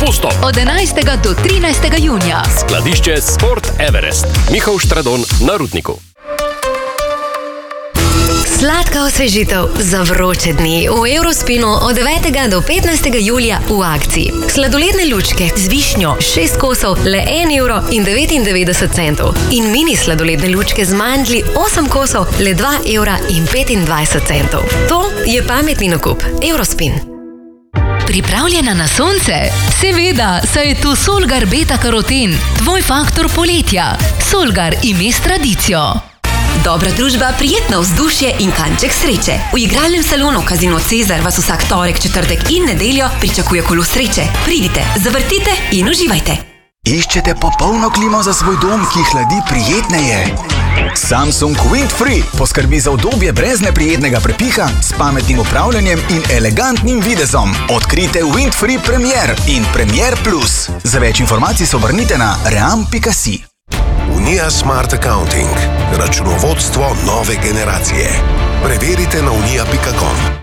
pusto. Od 11. do 13. junija. Skladišče Sport Everest. Mihael Štradon na Rudniku. Sladka osvežitev za vroče dni v Eurospinu od 9. do 15. julija v akciji. Sladoledne lučke z višnjo 6 kosov le 1,99 € in mini sladoledne lučke z mandlji 8 kosov le 2,25 €. To je pametni nakup. Eurospin. Pripravljena na sonce? Seveda, saj je tu Solgar Beta Karoten, tvoj faktor poletja. Solgar ime s tradicijo. Dobra družba, prijetno vzdušje in kanček sreče. V igralnem salonu Casino Cezar vas vsak torek, četrtek in nedeljo pričakuje kolo sreče. Pridite, zavrtite in uživajte. Iščete popolno klimo za svoj dom, ki hladi prijetneje? Samsung Windfree poskrbi za udobje brez neprijetnega prepiha, s pametnim upravljanjem in elegantnim videzom. Odkrite Windfree Premier in Premier Plus. Za več informacij se obrnite na ream.si. Unija Smart Accounting. Računovodstvo nove generacije. Preverite na unija.com.